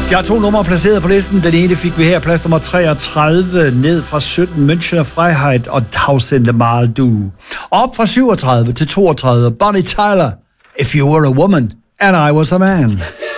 Jeg har 2 numre placeret på listen. Den ene fik vi her, plads nummer 33, ned fra 17, Münchener Freiheit og Tausende Mal Du. Op fra 37 til 32, Bonnie Tyler, If You Were a Woman and I Was a Man.